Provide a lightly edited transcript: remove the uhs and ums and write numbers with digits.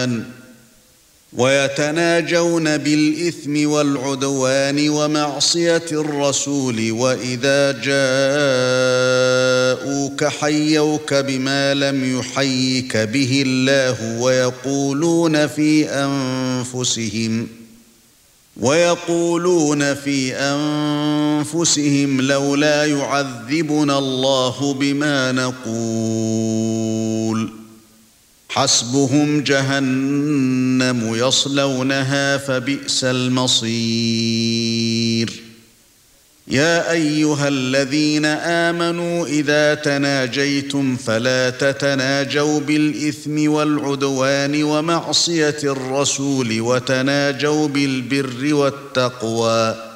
ويتناجون بالإثم والعدوان ومعصية الرسول وإذا جاءوك حيوك بما لم يحيك به الله ويقولون في أنفسهم لولا يعذبنا الله بما نقول حسبهم جهنم يصلونها فبئس المصير يا أيها الذين آمنوا إذا تناجيتم فلا تتناجوا بالإثم والعدوان ومعصية الرسول وتناجوا بالبر والتقوى